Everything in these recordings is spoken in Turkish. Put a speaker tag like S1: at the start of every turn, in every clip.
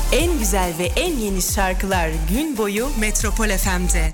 S1: En güzel ve en yeni şarkılar gün boyu Metropol FM'de.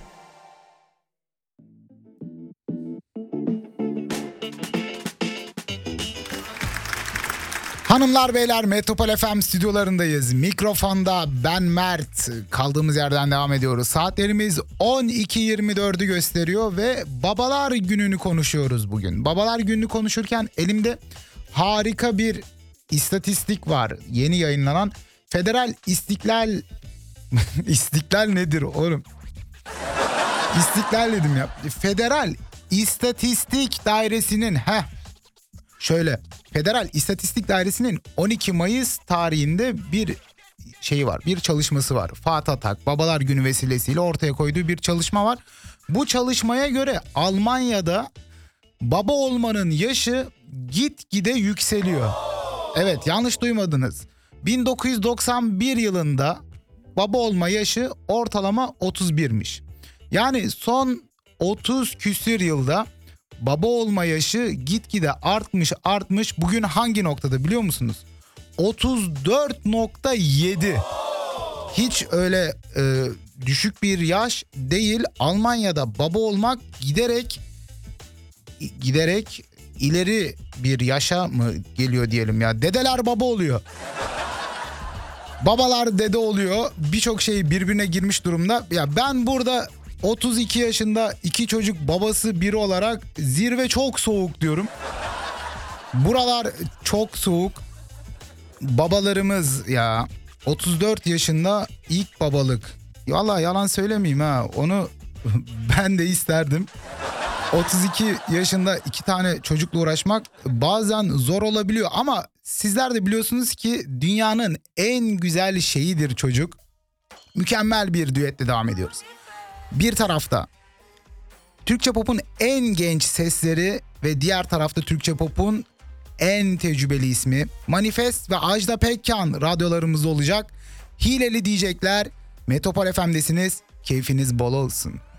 S2: Hanımlar beyler, Metropol FM stüdyolarındayız. Mikrofonda ben Mert. Kaldığımız yerden devam ediyoruz. Saatlerimiz 12.24'ü gösteriyor ve Babalar Günü'nü konuşuyoruz bugün. Babalar Günü'nü konuşurken elimde harika bir istatistik var. Yeni yayınlanan Federal İstiklal... İstiklal nedir oğlum? İstiklal dedim ya. Federal İstatistik Dairesi'nin... Şöyle, Federal İstatistik Dairesi'nin 12 Mayıs tarihinde bir şeyi var, bir çalışması var. Fatih Atak, Babalar Günü vesilesiyle ortaya koyduğu bir çalışma var. Bu çalışmaya göre Almanya'da baba olmanın yaşı gitgide yükseliyor. Evet, yanlış duymadınız. 1991 yılında baba olma yaşı ortalama 31'miş. Yani son 30 küsür yılda baba olma yaşı gitgide artmış. Bugün hangi noktada biliyor musunuz? 34.7. Hiç öyle düşük bir yaş değil. Almanya'da baba olmak giderek ileri bir yaşa mı geliyor diyelim ya. Dedeler baba oluyor. Babalar dede oluyor. Birçok şey birbirine girmiş durumda. Ya ben burada 32 yaşında 2 çocuk babası biri olarak zirve çok soğuk diyorum. Buralar çok soğuk. Babalarımız ya 34 yaşında ilk babalık. Vallahi yalan söylemeyeyim ha. Onu ben de isterdim. 32 yaşında 2 tane çocukla uğraşmak bazen zor olabiliyor ama sizler de biliyorsunuz ki dünyanın en güzel şeyidir çocuk. Mükemmel bir düetle devam ediyoruz. Bir tarafta Türkçe pop'un en genç sesleri ve diğer tarafta Türkçe pop'un en tecrübeli ismi Manifest ve Ajda Pekkan radyolarımızda olacak. Hileli diyecekler. Metropol FM'desiniz. Keyfiniz bol olsun.